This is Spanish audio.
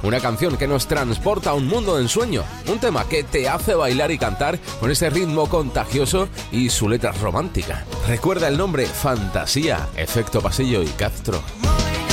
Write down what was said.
una canción que nos transporta a un mundo de ensueño, un tema que te hace bailar y cantar con ese ritmo contagioso y su letra romántica. Recuerda el nombre: Fantasía, Efecto Pasillo y Castro.